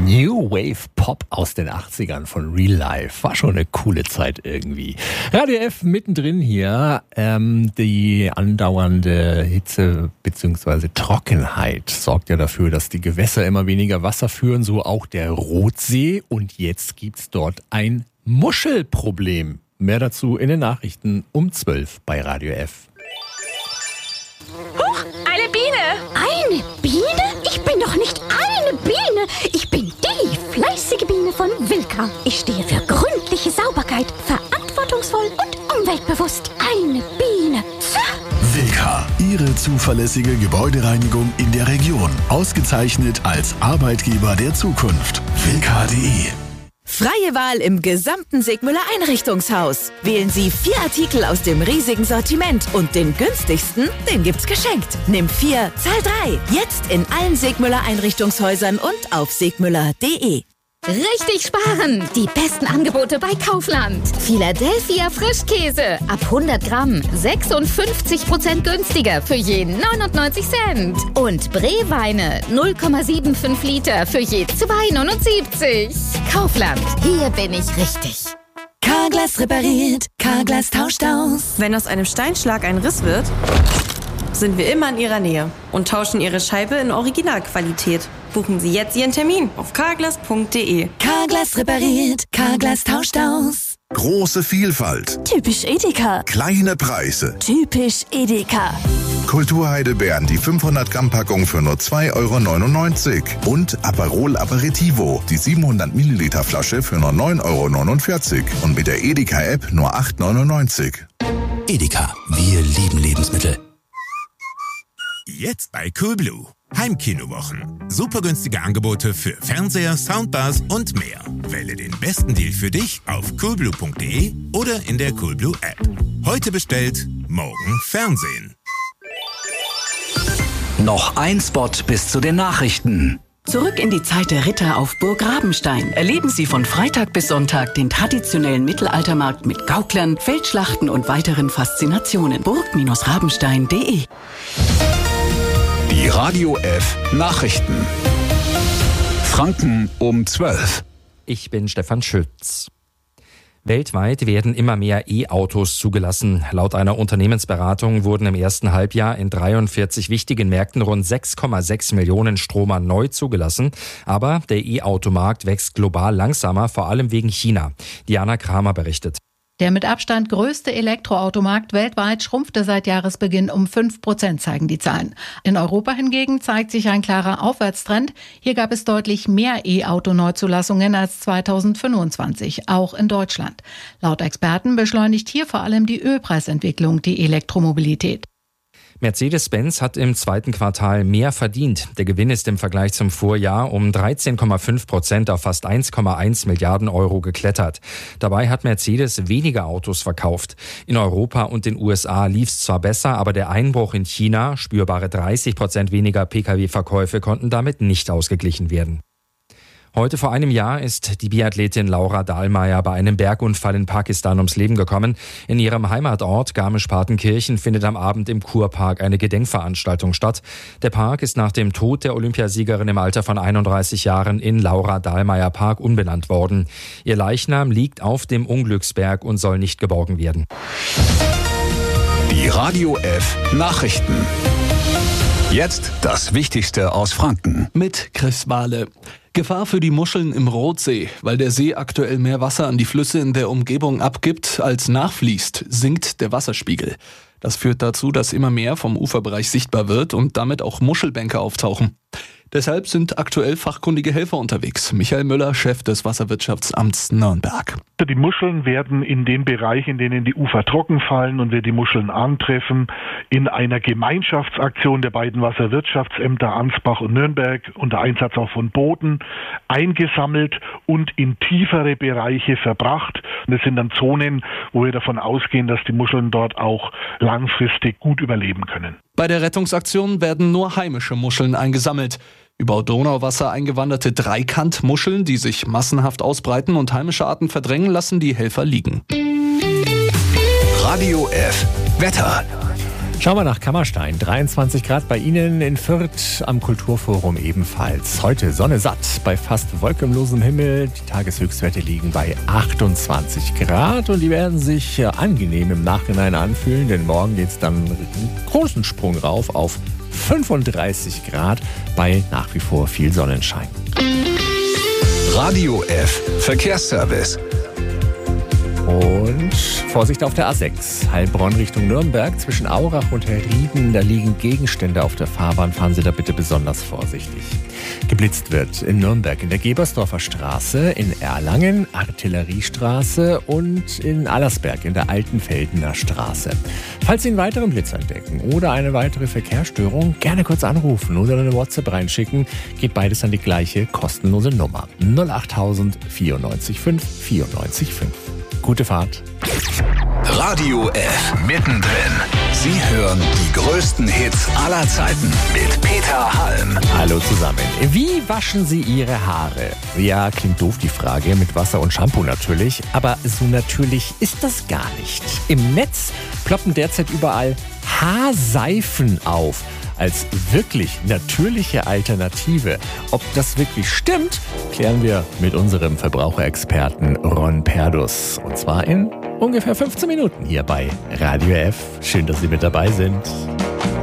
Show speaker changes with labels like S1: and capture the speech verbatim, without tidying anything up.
S1: New Wave Pop aus den achtzigern von Real Life. War schon eine coole Zeit irgendwie. Radio F mittendrin hier. Ähm, die andauernde Hitze bzw. Trockenheit sorgt ja dafür, dass die Gewässer immer weniger Wasser führen, so auch der Rotsee. Und jetzt gibt's dort ein Muschelproblem. Mehr dazu in den Nachrichten um zwölf bei Radio F.
S2: Huch, eine Biene!
S3: Eine Biene? Ich bin doch nicht eine Biene. Ich bin die fleißige Biene von Wilka. Ich stehe für gründliche Sauberkeit, verantwortungsvoll und umweltbewusst. Eine Biene. Zah.
S4: Wilka, Ihre zuverlässige Gebäudereinigung in der Region. Ausgezeichnet als Arbeitgeber der Zukunft. Wilka punkt de.
S5: Freie Wahl im gesamten Segmüller Einrichtungshaus. Wählen Sie vier Artikel aus dem riesigen Sortiment und den günstigsten, den gibt's geschenkt. Nimm vier, zahl drei. Jetzt in allen Segmüller Einrichtungshäusern und auf segmüller punkt de.
S2: Richtig sparen! Die besten Angebote bei Kaufland. Philadelphia Frischkäse ab hundert Gramm sechsundfünfzig Prozent günstiger für je neunundneunzig Cent. Und Brewweine null Komma fünfundsiebzig Liter für je zwei neunundsiebzig. Kaufland, hier bin ich richtig.
S5: Carglass repariert, Carglass tauscht aus.
S6: Wenn aus einem Steinschlag ein Riss wird, sind wir immer in Ihrer Nähe und tauschen Ihre Scheibe in Originalqualität. Buchen Sie jetzt Ihren Termin auf carglass punkt de.
S5: Carglass repariert, Carglass tauscht aus.
S4: Große Vielfalt.
S3: Typisch Edeka.
S4: Kleine Preise.
S3: Typisch Edeka.
S4: Kulturheidelbeeren, die fünfhundert Gramm Packung für nur zwei Euro neunundneunzig. Und Aperol Aperitivo, die siebenhundert Milliliter Flasche für nur neun Euro neunundvierzig. Und mit der Edeka-App nur acht Euro neunundneunzig.
S7: Edeka, wir lieben Lebensmittel.
S8: Jetzt bei Coolblue. Heimkinowochen. Super günstige Angebote für Fernseher, Soundbars und mehr. Wähle den besten Deal für dich auf coolblue punkt de oder in der Coolblue App. Heute bestellt, morgen Fernsehen.
S7: Noch ein Spot bis zu den Nachrichten.
S9: Zurück in die Zeit der Ritter auf Burg Rabenstein. Erleben Sie von Freitag bis Sonntag den traditionellen Mittelaltermarkt mit Gauklern, Feldschlachten und weiteren Faszinationen. burg rabenstein punkt de.
S4: Die Radio F Nachrichten. Franken um zwölf.
S10: Ich bin Stefan Schütz. Weltweit werden immer mehr E-Autos zugelassen. Laut einer Unternehmensberatung wurden im ersten Halbjahr in dreiundvierzig wichtigen Märkten rund sechs Komma sechs Millionen Stromer neu zugelassen. Aber der E-Automarkt wächst global langsamer, vor allem wegen China. Diana Kramer berichtet.
S11: Der mit Abstand größte Elektroautomarkt weltweit schrumpfte seit Jahresbeginn um fünf Prozent, zeigen die Zahlen. In Europa hingegen zeigt sich ein klarer Aufwärtstrend. Hier gab es deutlich mehr E-Auto-Neuzulassungen als zweitausendfünfundzwanzig, auch in Deutschland. Laut Experten beschleunigt hier vor allem die Ölpreisentwicklung die Elektromobilität.
S10: Mercedes-Benz hat im zweiten Quartal mehr verdient. Der Gewinn ist im Vergleich zum Vorjahr um dreizehn Komma fünf Prozent auf fast eins Komma eins Milliarden Euro geklettert. Dabei hat Mercedes weniger Autos verkauft. In Europa und den U S A lief es zwar besser, aber der Einbruch in China, spürbare dreißig Prozent weniger Pkw-Verkäufe, konnten damit nicht ausgeglichen werden. Heute vor einem Jahr ist die Biathletin Laura Dahlmeier bei einem Bergunfall in Pakistan ums Leben gekommen. In ihrem Heimatort Garmisch-Partenkirchen findet am Abend im Kurpark eine Gedenkveranstaltung statt. Der Park ist nach dem Tod der Olympiasiegerin im Alter von einunddreißig Jahren in Laura-Dahlmeier-Park umbenannt worden. Ihr Leichnam liegt auf dem Unglücksberg und soll nicht geborgen werden.
S4: Die Radio F Nachrichten. Jetzt das Wichtigste aus Franken.
S12: Mit Chris Wahle. Gefahr für die Muscheln im Rotsee. Weil der See aktuell mehr Wasser an die Flüsse in der Umgebung abgibt, als nachfließt, sinkt der Wasserspiegel. Das führt dazu, dass immer mehr vom Uferbereich sichtbar wird und damit auch Muschelbänke auftauchen. Deshalb sind aktuell fachkundige Helfer unterwegs. Michael Müller, Chef des Wasserwirtschaftsamts Nürnberg.
S13: Die Muscheln werden in den Bereich, in denen die Ufer trocken fallen und wir die Muscheln antreffen, in einer Gemeinschaftsaktion der beiden Wasserwirtschaftsämter Ansbach und Nürnberg unter Einsatz auch von Booten eingesammelt und in tiefere Bereiche verbracht. Und das sind dann Zonen, wo wir davon ausgehen, dass die Muscheln dort auch langfristig gut überleben können.
S12: Bei der Rettungsaktion werden nur heimische Muscheln eingesammelt. Über Donauwasser eingewanderte Dreikantmuscheln, die sich massenhaft ausbreiten und heimische Arten verdrängen, lassen die Helfer liegen.
S4: Radio F Wetter.
S1: Schauen wir nach Kammerstein. dreiundzwanzig Grad bei Ihnen, in Fürth am Kulturforum ebenfalls. Heute Sonne satt bei fast wolkenlosem Himmel. Die Tageshöchstwerte liegen bei achtundzwanzig Grad und die werden sich angenehm im Nachhinein anfühlen, denn morgen geht es dann einen großen Sprung rauf auf fünfunddreißig Grad bei nach wie vor viel Sonnenschein.
S7: Radio F Verkehrsservice.
S1: Und Vorsicht auf der A sechs, Heilbronn Richtung Nürnberg, zwischen Aurach und Herrieden, da liegen Gegenstände auf der Fahrbahn, fahren Sie da bitte besonders vorsichtig. Geblitzt wird in Nürnberg in der Gebersdorfer Straße, in Erlangen, Artilleriestraße und in Allersberg in der Altenfeldener Straße. Falls Sie einen weiteren Blitz entdecken oder eine weitere Verkehrsstörung, gerne kurz anrufen oder eine WhatsApp reinschicken, geht beides an die gleiche kostenlose Nummer null achttausend vierundneunzig fünf vierundneunzig fünf. Gute Fahrt.
S7: Radio F mittendrin. Sie hören die größten Hits aller Zeiten mit Peter Halm.
S1: Hallo zusammen. Wie waschen Sie Ihre Haare? Ja, klingt doof die Frage, mit Wasser und Shampoo natürlich, aber so natürlich ist das gar nicht. Im Netz ploppen derzeit überall Haarseifen auf als wirklich natürliche Alternative. Ob das wirklich stimmt, klären wir mit unserem Verbraucherexperten Ron Perdus. Und zwar in ungefähr fünfzehn Minuten hier bei Radio F. Schön, dass Sie mit dabei sind.